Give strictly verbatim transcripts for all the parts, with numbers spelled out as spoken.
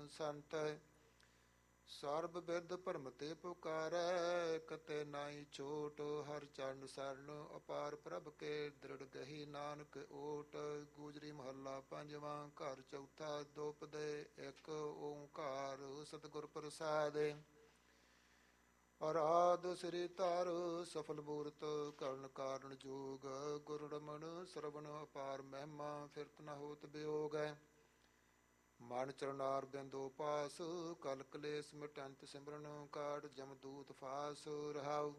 ਸੰਤ। ਸਰਬ ਬਿਰਧ ਭਰਮ ਤੇ ਪੁਕਾਰੈ, ਕਤੇ ਨਾਹੀ ਛੋਟ। ਹਰ ਚਰਨ ਸਰਣ ਅਪਾਰ ਪ੍ਰਭ ਕੇ, ਦ੍ਰਿੜ ਗਹੀ ਨਾਨਕ ਓਟ। ਗੂਜਰੀ ਮਹੱਲਾ ਪੰਜਵਾਂ। ਘਰ ਚੌਥਾ। ਦੋਪਦੇ ਇੱਕ ਓੰਕਾਰ, ਸਤਿਗੁਰ ਪ੍ਰਸਾਦਿ। ਅਰਾਧ ਸ੍ਰੀ ਧਰ ਸਫਲ ਮੂਰਤ, ਕਰਨ ਕਾਰਨ ਜੋਗ। ਗੁਰ ਰਮਨ ਸਰਵਣ ਅਪਾਰ ਮਹਿਮਾ, ਫਿਰਤ ਨ ਹੋਤ ਬਿਯੋਗ। ਮਨ ਚਰਨਾਰ ਬਿੰਦੋ ਪਾਸ, ਕਲ ਕਲੇਸ਼ ਮਿਟੰਤ ਸਿਮਰਨ। ਕਾਟ ਜਮਦੂਤ ਫਾਸ ਰਹਾਉ।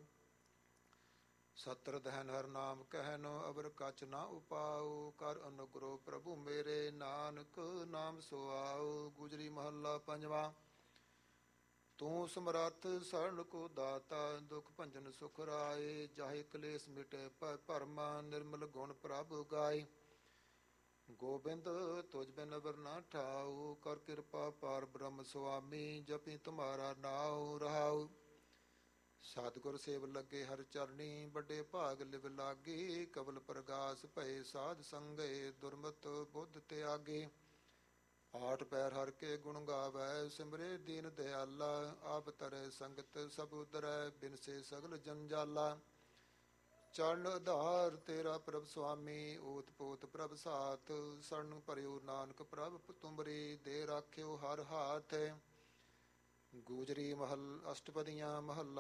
ਸਤਰ ਦਹਨ ਹਰ ਨਾਮ ਕਹਿਨ, ਅਵਰ ਕਛ ਨ ਉਪਾਉ। ਕਰ ਅਨੁਗ੍ਰਹ ਪ੍ਰਭੂ ਮੇਰੇ, ਨਾਨਕ ਨਾਮ ਸੁਆਉ। ਗੁਜਰੀ ਮਹੱਲਾ ਪੰਜਵਾਂ। ਤੂੰ ਸਮਰੱਥ ਸਰਣ ਕੋ ਦਾਤਾ, ਦੁਖ ਭੰਜਨ ਸੁਖ ਰਾਏ। ਜਾਹਿ ਕਲੇਸ਼ ਮਿਟੇ ਭੈ ਭਰਮਾ, ਨਿਰਮਲ ਗੁਣ ਪ੍ਰਭ ਗਾਏ। ਗੋਬਿੰਦ ਤੁਝ ਬਿਨ ਅਵਰ ਨਾ ਠਾਉ, ਕਰ ਕਿਰਪਾ ਪਾਰ ਬ੍ਰਹਮ ਸੁਆਮੀ। ਜਪੀ ਤੁਮਾਰਾ ਨਾਉ ਰਹਾਉ। ਸਤਿਗੁਰ ਸੇਵ ਲੱਗੇ ਹਰ ਚਰਣੀ, ਵੱਡੇ ਭਾਗ ਲਿਵ ਲਾਗੇ। ਕਬਲ ਪ੍ਰਗਾਸ ਭਏ ਸਾਧ ਸੰਗੇ, ਦੁਰਮਤ ਬੁੱਧ ਤਿਆਗੇ। ਆਠ ਪੈਰ ਹਰ ਕੇ ਗੁਣ ਗਾਵੈ, ਸਿਮਰੇ ਦੀਨ ਦਿਆਲਾ। ਆਪ ਤਰੈ ਸੰਗਤ ਸਭ ਉਦਰੈ, ਬਿਨਸੇ ਸਗਲ ਜੰਜਾਲਾ। ਚਰਨ ਆਧਾਰ ਤੇਰਾ ਪ੍ਰਭ ਸੁਆਮੀ, ਓਤ ਪੋਤ ਪ੍ਰਭ ਸਾਥ। ਸਰਣ ਭਰਿਓ ਨਾਨਕ ਪ੍ਰਭ ਤੁਮਰੀ, ਦੇ ਰਾਖਿਓ ਹਰ ਹਾਥ। ਗੂਜਰੀ ਮਹਲ ਅਸ਼ਟਪਦੀਆਂ। ਮਹੱਲਾ